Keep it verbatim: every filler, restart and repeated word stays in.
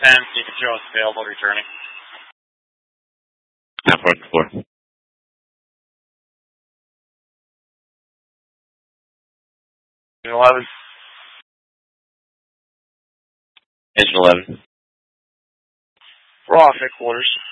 ten, six zero is available, returning. Half four to four. eleven. Engine eleven. We're off headquarters.